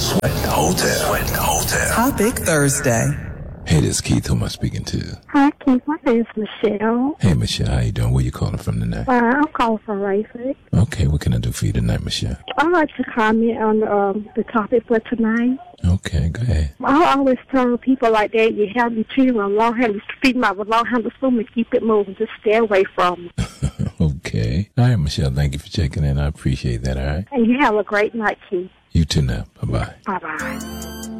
Sweat Hotel. Topic Thursday. Hey, this is Keith. Who am I speaking to? Hi, Keith. My name is Michelle. Hey, Michelle. How you doing? Where you calling from tonight? I'm calling from Rayford. Okay, what can I do for you tonight, Michelle? I'd like to comment on the topic for tonight. Okay, go ahead. I always tell people like that, you have your children with long-handled feed them out with long-handled spoon and keep it moving. Just stay away from them. Okay. All right, Michelle. Thank you for checking in. I appreciate that, all right? And you have a great night, Keith. You too now. Bye-bye. Bye-bye.